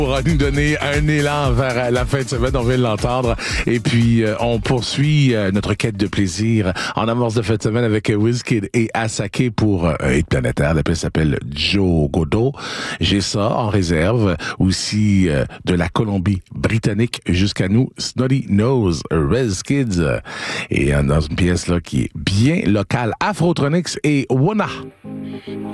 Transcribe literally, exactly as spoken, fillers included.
Pour nous donner un élan vers la fin de semaine, on vient de l'entendre. Et puis, euh, on poursuit euh, notre quête de plaisir en amorce de fin de semaine avec Wizkid et Asake pour euh, Hit Planétaire. La pièce s'appelle Joe Godot. J'ai ça en réserve. Aussi euh, de la Colombie-Britannique jusqu'à nous, Snotty Nose, Wizkid. Et euh, dans une pièce là qui est bien locale, Afrotronics et Wona.